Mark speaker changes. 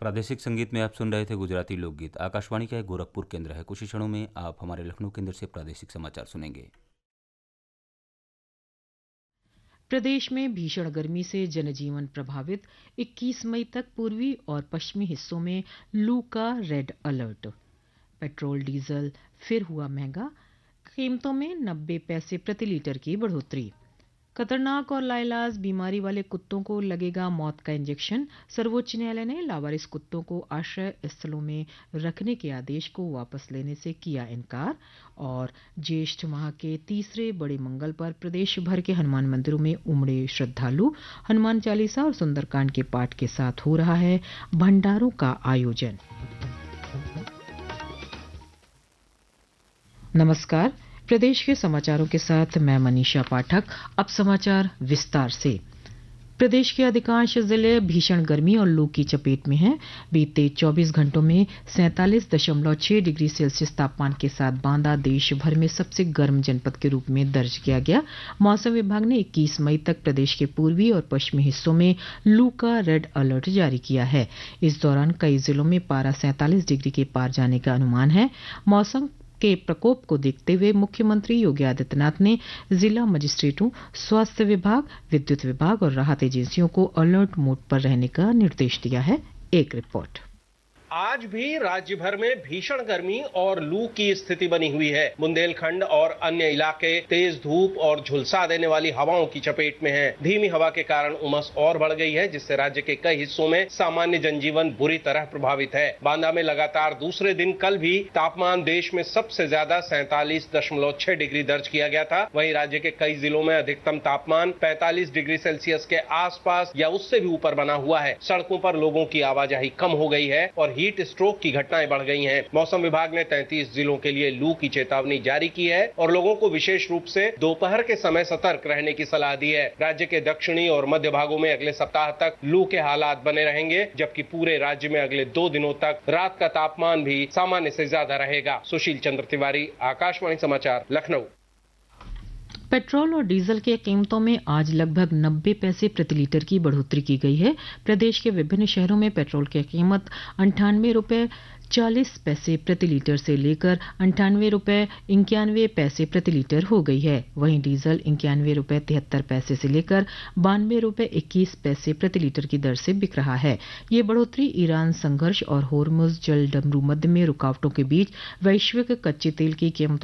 Speaker 1: प्रादेशिक संगीत में आप सुन रहे थे गुजराती लोकगीत। आकाशवाणी का एक गोरखपुर केंद्र है। कुछ ही क्षणों में आप हमारे लखनऊ केंद्र से प्रादेशिक समाचार सुनेंगे।
Speaker 2: प्रदेश में भीषण गर्मी से जनजीवन प्रभावित। 21 मई तक पूर्वी और पश्चिमी हिस्सों में लू का रेड अलर्ट। पेट्रोल डीजल फिर हुआ महंगा, कीमतों में 90 पैसे प्रति लीटर की बढ़ोतरी। खतरनाक और लाइलाज बीमारी वाले कुत्तों को लगेगा मौत का इंजेक्शन। सर्वोच्च न्यायालय ने लावारिस कुत्तों को आश्रय स्थलों में रखने के आदेश को वापस लेने से किया इनकार। और ज्येष्ठ माह के तीसरे बड़े मंगल पर प्रदेश भर के हनुमान मंदिरों में उमड़े श्रद्धालु। हनुमान चालीसा और सुंदरकांड के पाठ के साथ हो रहा है भंडारों का आयोजन। नमस्कार, प्रदेश के समाचारों के साथ मैं मनीषा पाठक। अब समाचार विस्तार से। प्रदेश के अधिकांश जिले भीषण गर्मी और लू की चपेट में हैं। बीते 24 घंटों में 47.6 डिग्री सेल्सियस तापमान के साथ बांदा देश भर में सबसे गर्म जनपद के रूप में दर्ज किया गया। मौसम विभाग ने 21 मई तक प्रदेश के पूर्वी और पश्चिमी हिस्सों में लू का रेड अलर्ट जारी किया है। इस दौरान कई जिलों में पारा 47 डिग्री के पार जाने का अनुमान है। मौसम के प्रकोप को देखते हुए मुख्यमंत्री योगी आदित्यनाथ ने जिला मजिस्ट्रेटों, स्वास्थ्य विभाग, विद्युत विभाग और राहत एजेंसियों को अलर्ट मोड पर रहने का निर्देश दिया है। एक रिपोर्ट।
Speaker 3: आज भी राज्य भर में भीषण गर्मी और लू की स्थिति बनी हुई है। बुंदेलखंड और अन्य इलाके तेज धूप और झुलसा देने वाली हवाओं की चपेट में हैं। धीमी हवा के कारण उमस और बढ़ गई है, जिससे राज्य के कई हिस्सों में सामान्य जनजीवन बुरी तरह प्रभावित है। बांदा में लगातार दूसरे दिन कल भी तापमान देश में सबसे ज्यादा 47.6 डिग्री दर्ज किया गया था। वहीं राज्य के कई जिलों में अधिकतम तापमान 45 डिग्री सेल्सियस के आसपास या उससे भी ऊपर बना हुआ है। सड़कों पर लोगों की आवाजाही कम हो गई है और हीट स्ट्रोक की घटनाएं बढ़ गई हैं। मौसम विभाग ने 33 जिलों के लिए लू की चेतावनी जारी की है और लोगों को विशेष रूप से दोपहर के समय सतर्क रहने की सलाह दी है। राज्य के दक्षिणी और मध्य भागों में अगले सप्ताह तक लू के हालात बने रहेंगे, जबकि पूरे राज्य में अगले 2 दिनों तक रात का तापमान भी सामान्य से ज्यादा रहेगा। सुशील चंद्र तिवारी, आकाशवाणी समाचार, लखनऊ।
Speaker 2: पेट्रोल और डीजल की कीमतों में आज लगभग 90 पैसे प्रति लीटर की बढ़ोतरी की गई है। प्रदेश के विभिन्न शहरों में पेट्रोल की कीमत 98.40 प्रति लीटर से लेकर 98.91 प्रति लीटर हो गई है। वहीं डीजल 91.73 से लेकर 92.21 प्रति लीटर की दर से बिक रहा है। ये बढ़ोतरी ईरान संघर्ष और होर्मुज जल डमरू मध्य में रुकावटों के बीच वैश्विक कच्चे तेल की कीमतों